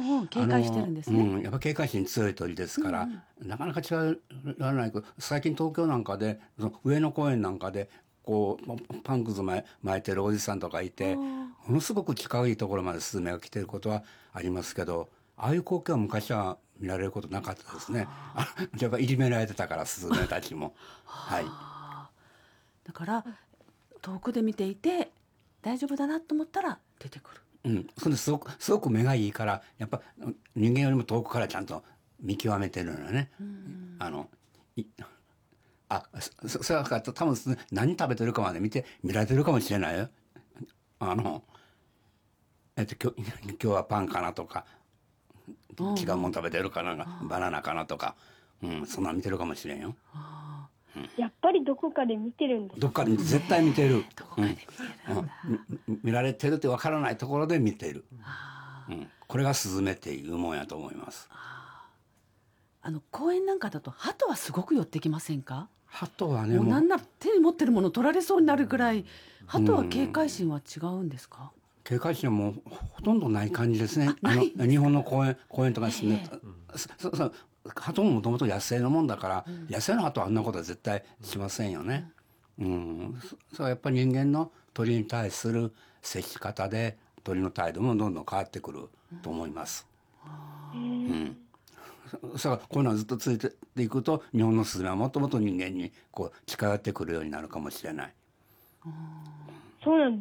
警戒してるんですね。 やっぱ警戒心強い鳥ですから、なかなか違らないけど、最近東京なんかで、その上野公園なんかで、こう、パンくず巻いてるおじさんとかいて、ものすごく近いところまでスズメが来てることはありますけど、ああいう光景は昔は見られることなかったですね。やっぱいじめられてたから、スズメたちも。はい。 だから遠くで見ていて大丈夫だなと思ったら出てくる。 それすごく目がいいから、やっぱ人間よりも遠くからちゃんと見極めてるのよね。それは多分何食べてるかまで見られてるかもしれないよ。今日はパンかなとか、違うもん食べてるかな、バナナかなとか、そんなん見てるかもしれんよ。 やっぱりどこかで見てるんです。 どっかで絶対見てる。 どこかで見てるんだ。 見られてるってわからないところで見てる。これがスズメっていうもんやと思います。 公園なんかだと鳩はすごく寄ってきませんか？ 鳩はね、 もうなんなら手に持ってるもの取られそうになるぐらい、鳩は警戒心は違うんですか？ 警戒心はもうほとんどない感じですね。日本の公園とかですね。鳩ももともと野生のもんだから、野生の鳩はあんなことは絶対しませんよね。それはやっぱり人間の鳥に対する接し方で鳥の態度もどんどん変わってくると思います。それからこういうのがずっと続いていくと、日本のスズメはもっともっと人間にこう近寄ってくるようになるかもしれない。 そうなんです。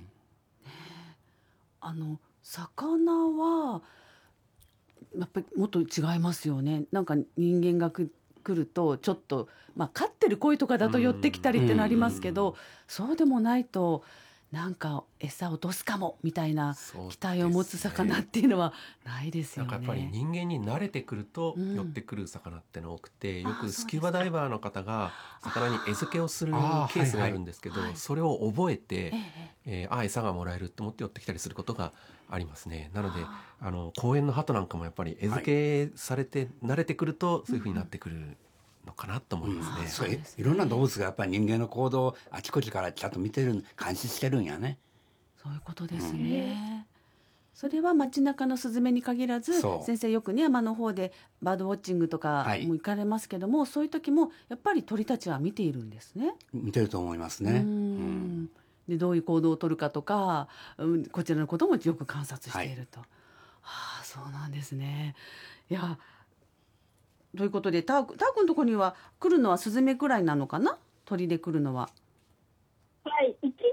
魚はやっぱりもっと違いますよね。なんか人間が来るとちょっと、飼ってる鯉とかだと寄ってきたりってのありますけど、そうでもないとなんか餌を落とすかもみたいな期待を持つ魚っていうのはないですよね。 なんかやっぱり人間に慣れてくると寄ってくる魚っての多くて、よくスキューバダイバーの方が魚に餌付けをするケースがあるんですけど、それを覚えて、餌がもらえると思って寄ってきたりすることがありますね。なので公園の鳩なんかもやっぱり餌付けされて慣れてくるとそういう風になってくるのかなと思いますね。 いろんな動物がやっぱり人間の行動をあちこちからちゃんと見てる、監視してるんやね。 そういうことですね。それは街中のスズメに限らず、先生よくね山の方でバードウォッチングとかも行かれますけども、そういう時もやっぱり鳥たちは見ているんですね。 見てると思いますね。 でどういう行動を取るかとか、こちらのこともよく観察していると。そうなんですね。いやということでター君のところには来るのはスズメくらいなのかな、鳥で来るのは。 はい。